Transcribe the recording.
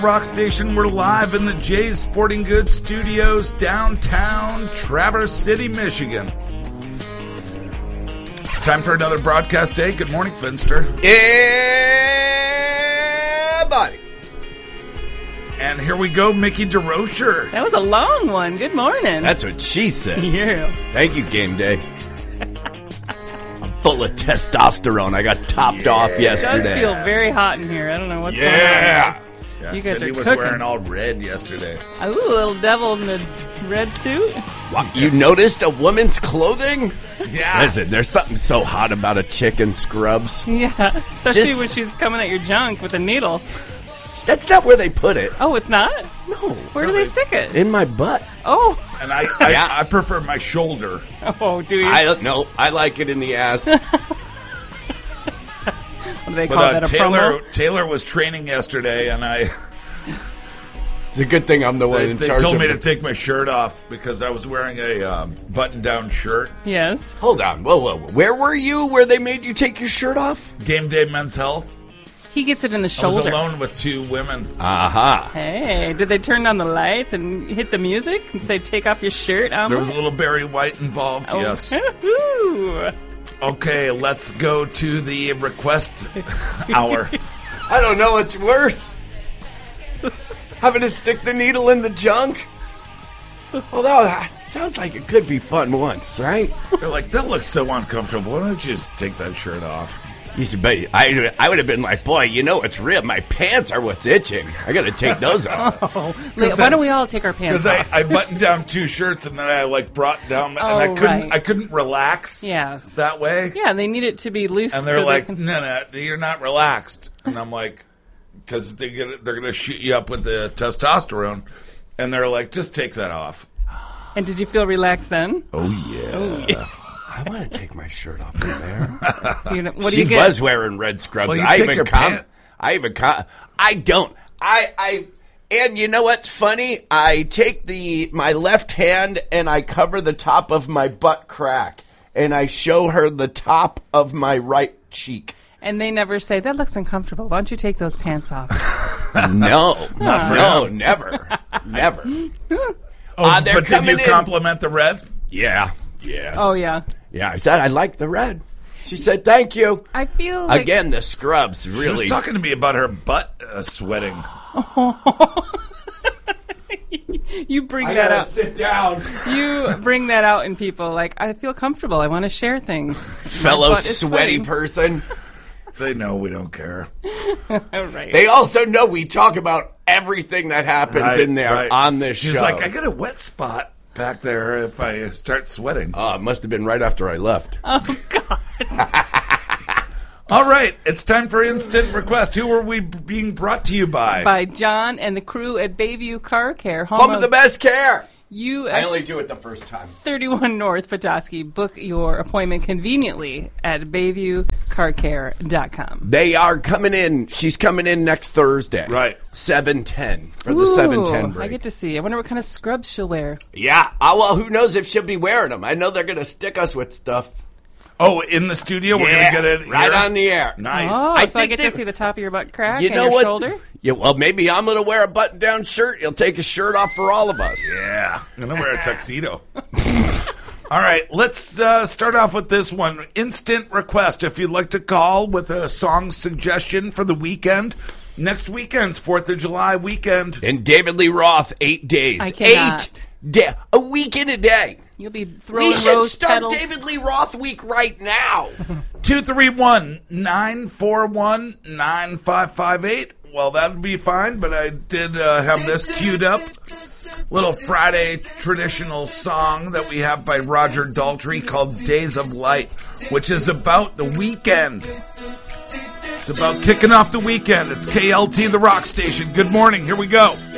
Rock Station. We're live in the Jay's Sporting Goods Studios, downtown Traverse City, Michigan. It's time for another broadcast day. Good morning, Finster. Yeah, buddy. And here we go, Mickey DeRocher. That was a long one. Good morning. That's what she said. Yeah. Thank you, Game Day. I'm full of testosterone. I got topped off yesterday. It does feel very hot in here. I don't know what's going on. Yeah, You guys Cindy are was cooking. wearing all red yesterday. Ooh, a little devil in the red suit. What, you noticed a woman's clothing? Yeah. Listen, there's something so hot about a chick in scrubs. Yeah, especially Just- when she's coming at your junk with a needle. That's not where they put it. Oh, it's not? No. Where do they stick it? In my butt. Oh. And I Yeah. prefer my shoulder. Oh, do you? I don't know. I like it in the ass. What do they call that, a promo? Taylor was training yesterday, and It's a good thing I'm the one in they charge told of me to it. take my shirt off because I was wearing a button-down shirt. Yes. Hold on. Whoa. Where were you where they made you take your shirt off? Game Day Men's Health. He gets it in the I was shoulder. alone with two women. Aha. Hey, did they turn down the lights and hit the music and say, take off your shirt, Alma? There was a little Barry White involved, Oh. yes. Woo-hoo. Okay, let's go to the request hour. I don't know what's worse. Having to stick the needle in the junk? Although, that sounds like it could be fun once, right? They're like, that looks so uncomfortable. Why don't you just take that shirt off? You should bet. I would have been like, boy, you know what's real? My pants are what's itching. I got to take those off. Oh, why don't we all take our pants Because off? I buttoned down two shirts and then I brought down and I couldn't relax. Yes. That way. Yeah, they need it to be loose. And they're so like, they can... no, you're not relaxed. And I'm like, because they're gonna shoot you up with the testosterone. And they're like, just take that off. And did you feel relaxed then? Oh yeah. Oh, yeah. I want to take my shirt off in there. What do She you get? was wearing red scrubs. Well, you I take even your pant- I don't. And you know what's funny? I take my left hand and I cover the top of my butt crack, and I show her the top of my right cheek. And they never say, that looks uncomfortable. Why don't you take those pants off? No, for him. never. Oh, They're but did coming you in. compliment the red? Yeah. Oh, yeah. Yeah, I said I like the red. She said thank you. I feel like... Again, the scrubs She really. was talking to me about her butt sweating. You bring I that gotta out. sit down. You bring that out in people. Like, I feel comfortable. I want to share things. My Fellow butt is sweaty sweating. person. They know we don't care. All right. They also know we talk about everything that happens in there right. on this She's show. like, I got a wet spot back there if I start sweating. Oh, it must have been right after I left. Oh, God. All right, it's time for Instant Request. Who are we being brought to you by? By John and the crew at Bayview Car Care. Home of the best care. US I only do it the first time. 31 North Petoskey. Book your appointment conveniently at BayviewCarCare.com. They are coming in. She's coming in next Thursday. Right. 7:10 for the 7:10 break. I get to see. I wonder what kind of scrubs she'll wear. Yeah. Well, who knows if she'll be wearing them. I know they're going to stick us with stuff. Oh, in the studio? We're going to get it right here? on the air. Nice. Oh, I so I think get to they- see the top of your butt crack You and know your what? shoulder? Yeah, well, maybe I'm going to wear a button-down shirt. You'll take a shirt off for all of us. Yeah, I'm going to wear a tuxedo. All right, let's start off with this one. Instant Request. If you'd like to call with a song suggestion for the weekend, next weekend's 4th of July weekend. And David Lee Roth, 8 days. I cannot. 8 days. A week in a day. You'll be throwing We should rose start petals. David Lee Roth week right now. 231-941-9558. Well, that'd be fine, but I did have this queued up. Little Friday traditional song that we have by Roger Daltrey called Days of Light, which is about the weekend. It's about kicking off the weekend. It's KLT, the rock station. Good morning. Here we go.